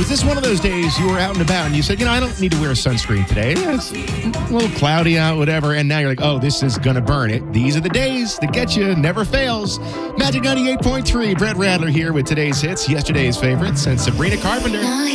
Was this one of those days you were out and about and you said, I don't need to wear sunscreen today. It's a little cloudy out, whatever. And now you're like, oh, this is going to burn it. These are the days that get you. Never fails. Magic 98.3. Brett Radler here with today's hits, yesterday's favorites, and Sabrina Carpenter.